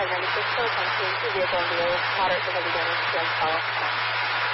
9596 Silicon Two vehicle in the area, moderate to heavy damage to